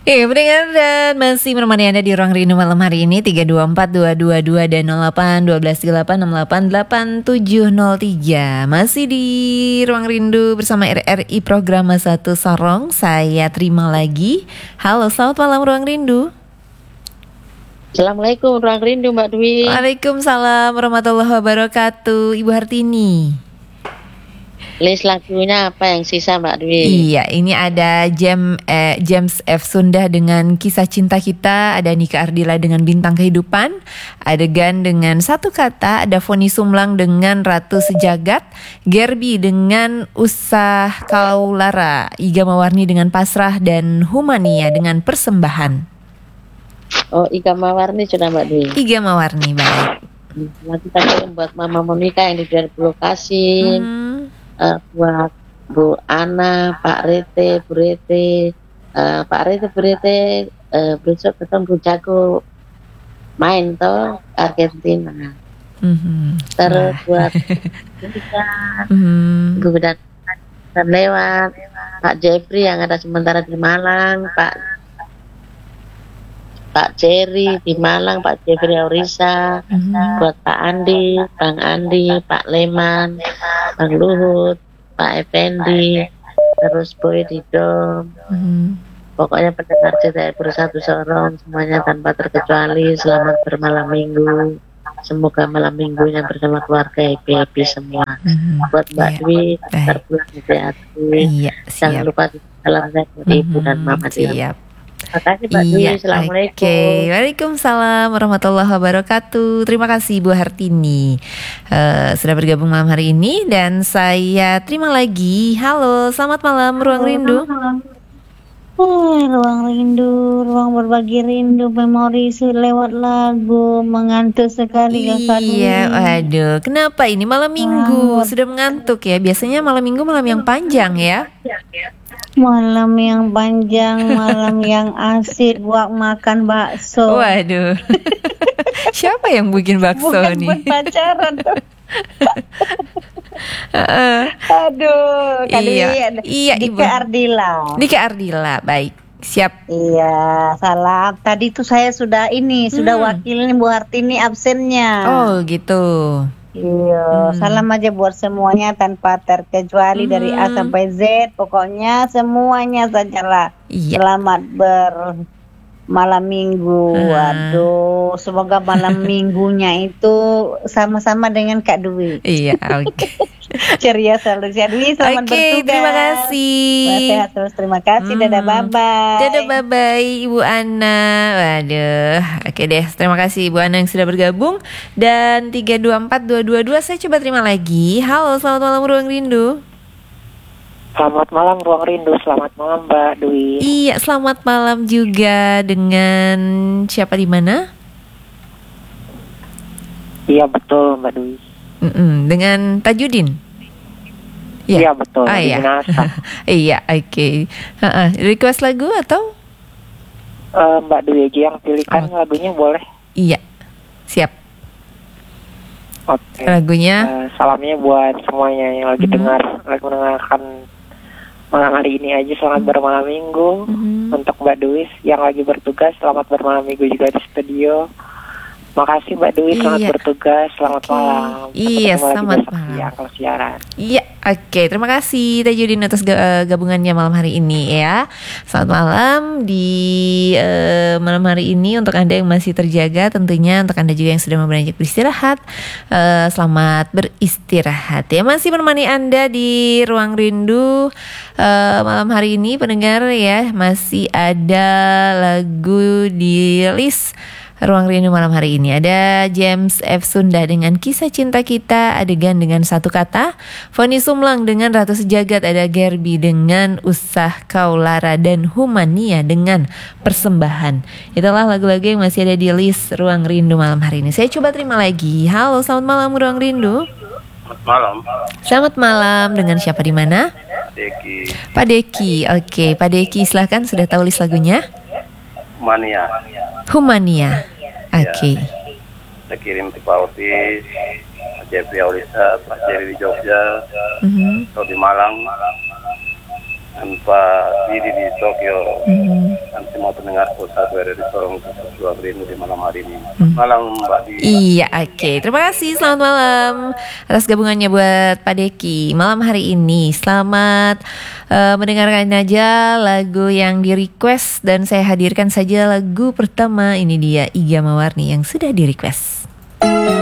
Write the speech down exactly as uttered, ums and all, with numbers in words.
Iya, pendengar dan masih menemani Anda di Ruang Rindu malam hari ini tiga dua empat dua dua dua dan nol delapan satu dua tiga delapan enam delapan delapan tujuh nol tiga. Masih di Ruang Rindu bersama R R I Program satu Sorong. Saya terima lagi. Halo, selamat malam Ruang Rindu. Assalamualaikum Ruang Rindu Mbak Dwi. Waalaikumsalam warahmatullahi wabarakatuh. Ibu Hartini. List lagunya apa yang sisa Mbak Dwi? Iya, ini ada Jam, eh, James F. Sunda dengan Kisah Cinta Kita, ada Nika Ardila dengan Bintang Kehidupan, Adegan dengan Satu Kata, ada Foni Sumlang dengan Ratu Sejagat, Gerbi dengan Usah Kau Lara, Iga Mawarni dengan Pasrah, dan Humania dengan Persembahan. Oh, Ika Mawarni sudah Mbak Dwi. Iga Mawarni, baik. Nanti tadi buat Mama Monika yang di daerah Lokasi. Hmm. Uh, buat Bu Ana, Pak Rete, Bu Rete, uh, Pak Rete, Bu Rete, uh, besok ketemu jago main toh Argentina. Mm-hmm. Terus nah. buat kita, mm-hmm. Bu dan, dan lewat Pak Jeffrey yang ada sementara di Malang, Pak Pak Jerry di Malang, Pak Jeffrey Aurisa, mm-hmm. buat Pak Andi, Bang Andi, Pak Leman, Bang Luhut, Pak Effendi, terus Boy Didom, mm-hmm. pokoknya pendengar C T I Bersatu Sorong semuanya tanpa terkecuali selamat bermalam minggu. Semoga malam minggunya bersama keluarga happy-happy semua. Mm-hmm. Buat Mbak yeah. Dwi, terpulang hati-hati. Yeah, jangan lupa salam sehat dari mm-hmm. Ibu dan Mama Siap. Terima kasih Mbak Dwi, iya, Assalamualaikum. Oke, okay. Waalaikumsalam warahmatullahi wabarakatuh. Terima kasih Bu Hartini uh, sudah bergabung malam hari ini. Dan saya terima lagi. Halo, selamat malam Ruang Rindu. Oh, Ruang Rindu, ruang berbagi rindu, memori lewat lagu, mengantuk sekali Kakak Dwi. Iya, waduh, kenapa ini malam minggu wow. sudah mengantuk ya? Biasanya malam minggu malam yang panjang ya? Malam yang panjang, malam yang asik buat makan bakso. Waduh. Siapa yang bikin bakso Bukan nih? Bukan pacaran tuh. uh, Aduh, kali iya, iya, Nika Ibu. Ardila. Nika Ardila, baik. Siap. Iya, salah. Tadi tuh saya sudah ini, hmm. sudah wakilin Bu Hartini absennya. Oh, gitu. Iya, hmm. salam aja buat semuanya tanpa terkecuali hmm. dari A sampai Z. Pokoknya semuanya sajalah. Iya. Selamat bermalam minggu. Hmm. Waduh, semoga malam minggunya itu sama-sama dengan Kak Dwi. Iya, oke. Okay. Ceria selalu Kak Dwi, selamat okay, bertugas. Terima kasih. Sehat terus, terima kasih. Hmm. Dadah, bye-bye. Dadah, bye-bye Ibu Ana. Waduh, oke deh. Terima kasih Ibu Ana yang sudah bergabung. Dan tiga dua empat dua dua dua saya coba terima lagi. Halo, selamat malam Ruang Rindu. Selamat malam Ruang Rindu, selamat malam Mbak Dwi. Iya, selamat malam juga. Dengan siapa di mana? Iya betul Mbak Dwi. Mm-mm. Dengan Tajudin. Iya ya, betul. Ah, iya, iya, oke. Okay. Uh-uh. Request lagu atau? Uh, Mbak Dwi aja yang pilihkan oh. lagunya boleh? Iya, siap. Oke. Okay. Lagunya? Uh, salamnya buat semuanya yang lagi mm-hmm. dengar, lagi mendengarkan malam hari ini aja. Selamat mm-hmm. bermalam minggu mm-hmm. untuk Mbak Dwi yang lagi bertugas. Selamat bermalam minggu juga di studio. Makasih Mbak Dwi, selamat iya. bertugas, selamat okay. malam. Iya, selamat malam. Siang, kalau siaran. Iya, oke. Okay. Terima kasih Tajudin atas gabungannya malam hari ini ya. Selamat malam di uh, malam hari ini untuk Anda yang masih terjaga, tentunya untuk Anda juga yang sudah mau beranjak beristirahat. Uh, selamat beristirahat ya. Masih menemani Anda di Ruang Rindu uh, malam hari ini, pendengar ya. Masih ada lagu di list Ruang Rindu malam hari ini. Ada James F. Sunda dengan Kisah Cinta Kita, Adegan dengan Satu Kata, Foni Sumlang dengan Ratu Sejagat, ada Gerbi dengan Usah Kau Lara, dan Humania dengan Persembahan. Itulah lagu-lagu yang masih ada di list Ruang Rindu malam hari ini. Saya coba terima lagi. Halo, selamat malam Ruang Rindu. Selamat malam. Selamat malam, dengan siapa di mana? Deki. Pak Deki. Oke, Pak Deki silahkan, sudah tahu list lagunya? Humania. Humania. Oke. Okay. Ya. Saya kirim ke Pak Otis, Pak Jeffrey Aurisa, Pak Jerry di Jogja, mm-hmm. atau di Malang. dan Pak Didi di Tokyo, Hmm. dan semua pendengar pusat dari Sorong Dua Berindu di malam hari ini. Malam Mbak Didi. Iya, oke. Terima kasih. Selamat malam atas gabungannya buat Pak Deki malam hari ini. Selamat uh, mendengarkan aja lagu yang di request dan saya hadirkan saja lagu pertama. Ini dia Iga Mawarni yang sudah di request.